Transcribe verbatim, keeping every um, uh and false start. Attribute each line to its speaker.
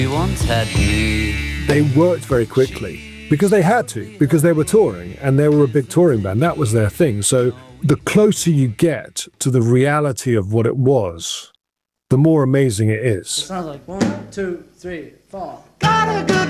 Speaker 1: You once had me.
Speaker 2: They worked very quickly because they had to, because they were touring and they were a big touring band. That was their thing. So the closer you get to the reality of what it was, the more amazing it is.
Speaker 3: Sounds like one, two, three, four. Got a good